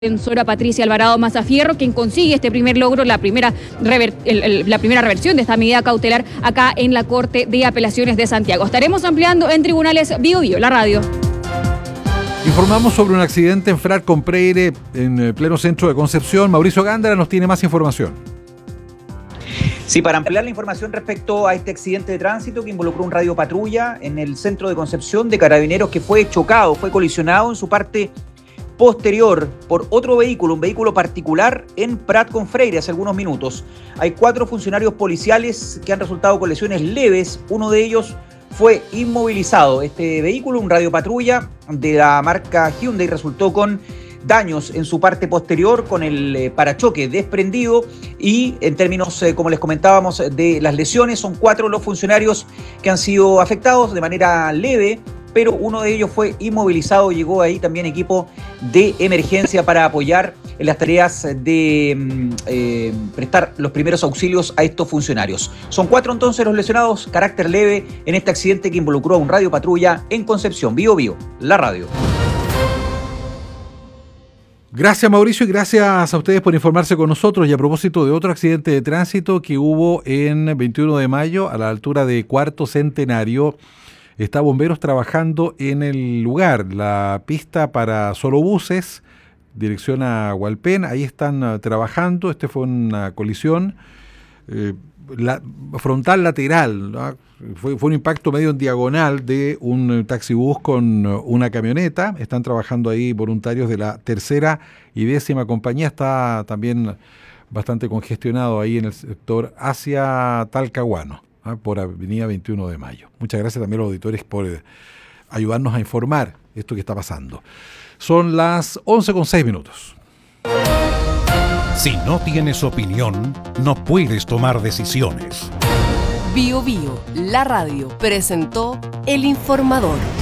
defensora Patricia Alvarado Mazafierro, quien consigue este primer logro, la primera reversión de esta medida cautelar acá en la Corte de Apelaciones de Santiago. Estaremos ampliando en Tribunales Biobío, la radio. Informamos sobre un accidente en Frar con Preire, en pleno centro de Concepción. Mauricio Gándara nos tiene más información. Sí, para ampliar la información respecto a este accidente de tránsito que involucró un radiopatrulla en el centro de Concepción de Carabineros, que fue colisionado en su parte posterior por otro vehículo, un vehículo particular en Prat con Freire hace algunos minutos. Hay 4 funcionarios policiales que han resultado con lesiones leves, uno de ellos fue inmovilizado. Este vehículo, un radiopatrulla de la marca Hyundai, resultó con daños en su parte posterior, con el parachoque desprendido, y en términos, como les comentábamos, de las lesiones, son 4 los funcionarios que han sido afectados de manera leve, pero uno de ellos fue inmovilizado. Llegó ahí también equipo de emergencia para apoyar en las tareas de prestar los primeros auxilios a estos funcionarios. Son 4 entonces los lesionados, carácter leve, en este accidente que involucró a un radiopatrulla en Concepción. Biobío, la radio. Gracias, Mauricio, y gracias a ustedes por informarse con nosotros. Y a propósito de otro accidente de tránsito que hubo en 21 de mayo, a la altura de Cuarto Centenario, está bomberos trabajando en el lugar. La pista para solo buses, dirección a Hualpén, ahí están trabajando. Este fue una colisión frontal lateral, ¿no? Fue un impacto medio en diagonal de un taxibús con una camioneta. Están trabajando ahí voluntarios de la 3ª y 10ª compañía. Está también bastante congestionado ahí en el sector hacia Talcahuano, por Avenida 21 de Mayo. Muchas gracias también a los auditores por ayudarnos a informar esto que está pasando. Son las 11:06. Si no tienes opinión, no puedes tomar decisiones. Biobío, la radio, presentó El Informador.